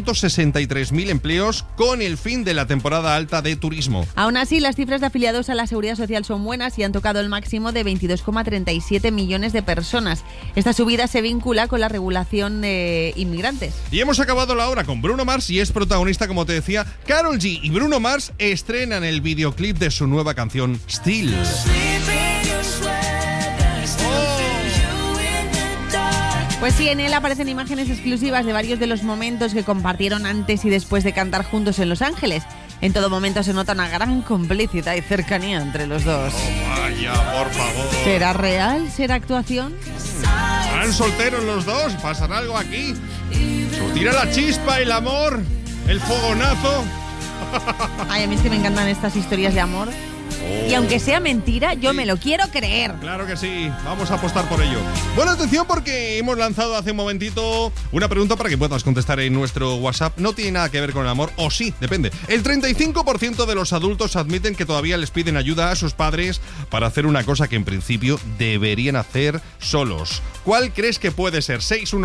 263.000 empleos con el fin de la temporada alta de turismo. Aún así, las cifras de afiliados a la Seguridad Social son buenas y han tocado el máximo de 22,37 millones de personas. Esta subida se vincula con la regulación de inmigrantes. Y hemos acabado la hora con Bruno Mars y es protagonista, como te decía, Karol G. Y Bruno Mars estrenan el videoclip de su nueva canción, Still. Pues sí, en él aparecen imágenes exclusivas de varios de los momentos que compartieron antes y después de cantar juntos en Los Ángeles. En todo momento se nota una gran complicidad y cercanía entre los dos. Oh, vaya, por favor. ¿Será real? ¿Será actuación? ¿Están solteros los dos? ¿Pasará algo aquí? ¿Tira la chispa, el amor, el fogonazo? Ay, a mí es que me encantan estas historias de amor. Y aunque sea mentira, yo me lo quiero creer. Claro que sí, vamos a apostar por ello. Bueno, atención porque hemos lanzado hace un momentito una pregunta para que puedas contestar en nuestro WhatsApp. No tiene nada que ver con el amor, o sí, depende. El 35% de los adultos admiten que todavía les piden ayuda a sus padres para hacer una cosa que en principio deberían hacer solos. ¿Cuál crees que puede ser?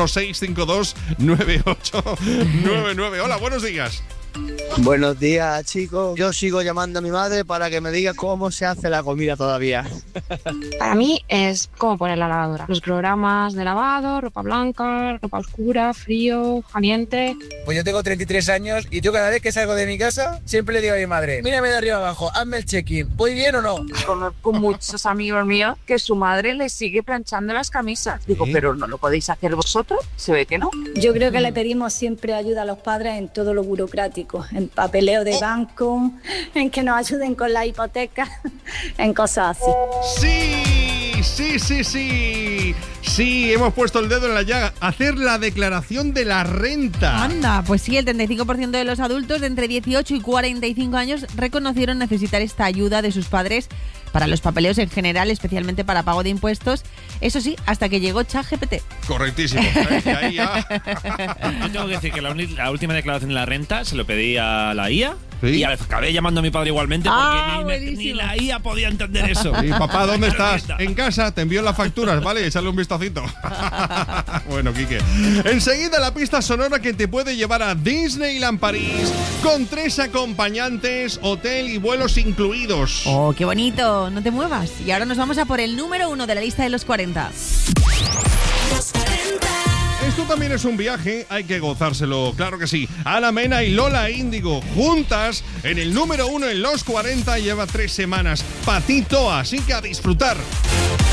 616529899. Hola, buenos días. Buenos días, chicos. Yo sigo llamando a mi madre para que me diga cómo se hace la comida todavía. Para mí es cómo poner la lavadora. Los programas de lavado, ropa blanca, ropa oscura, frío, caliente. Pues yo tengo 33 años y yo cada vez que salgo de mi casa siempre le digo a mi madre: mírame de arriba abajo, hazme el check-in. ¿Voy bien o no? Conozco muchos amigos míos que su madre les sigue planchando las camisas. Digo, ¿pero no lo podéis hacer vosotros? Se ve que no. Yo creo que le pedimos siempre ayuda a los padres en todo lo burocrático, en papeleo de banco, en que nos ayuden con la hipoteca, en cosas así. Sí, hemos puesto el dedo en la llaga. Hacer la declaración de la renta. Anda, pues sí, el 35% de los adultos de entre 18 y 45 años reconocieron necesitar esta ayuda de sus padres para los papeleos en general, especialmente para pago de impuestos. Eso sí, hasta que llegó ChatGPT. Correctísimo. Ahí ya. Yo tengo que decir que la última declaración de la renta se lo pedí a la IA. ¿Sí? Y acabé llamando a mi padre igualmente porque ni la IA podía entender eso. Y papá, ¿dónde estás? En casa, te envío las facturas, ¿vale? Échale un vistacito. Bueno, Quique. Enseguida la pista sonora que te puede llevar a Disneyland París con 3 acompañantes, hotel y vuelos incluidos. ¡Oh, qué bonito! No te muevas. Y ahora nos vamos a por el número 1 de la lista de los 40. Esto también es un viaje, hay que gozárselo, claro que sí. Ana Mena y Lola Índigo, juntas en el número 1 en los 40, lleva 3 semanas. Patito, así que a disfrutar.